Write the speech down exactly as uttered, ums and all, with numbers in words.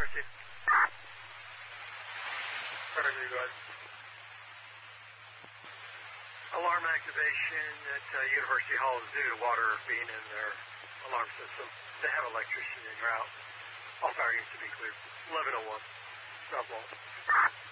Mercy. Mercy, go ahead. Alarm activation at uh, University Hall is due to water being in their alarm system. They have electrician en route. All fire units to be cleared. eleven oh one. South Wall.